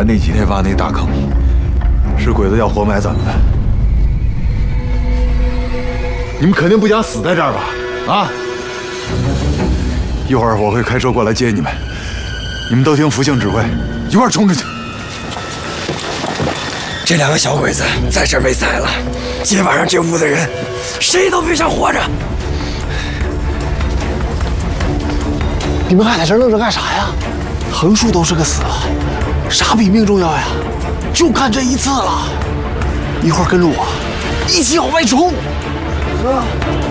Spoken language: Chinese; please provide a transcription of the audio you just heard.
那几天挖那大坑，是鬼子要活埋咱们的。你们肯定不想死在这儿吧？啊！一会儿我会开车过来接你们，你们都听福星指挥，一块儿冲出去。 这2个小鬼子在这儿被宰了，今晚上这屋的人，谁都别想活着。 你们还在这愣着干啥呀？横竖都是个死，啥比命重要呀？就干这一次了，一会儿跟着我，一起往外冲。哥。